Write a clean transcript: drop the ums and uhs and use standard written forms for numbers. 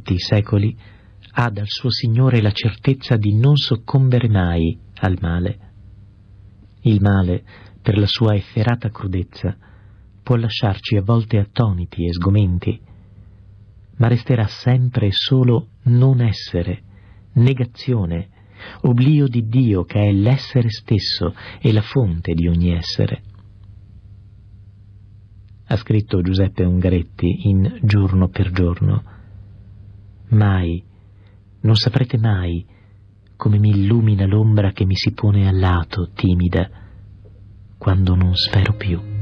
corti secoli, ha dal suo Signore la certezza di non soccombere mai al male. Il male, per la sua efferata crudezza, può lasciarci a volte attoniti e sgomenti, ma resterà sempre e solo non essere, negazione, oblio di Dio che è l'essere stesso e la fonte di ogni essere. Ha scritto Giuseppe Ungaretti in Giorno per giorno: mai, non saprete mai come mi illumina l'ombra che mi si pone a lato, timida, quando non spero più.